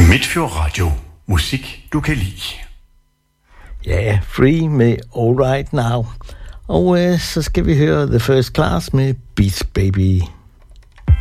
Midtfjord Radio. Musik, du kan lide. Ja, Free med All Right Now. Og så skal vi høre The First Class med Beats Baby.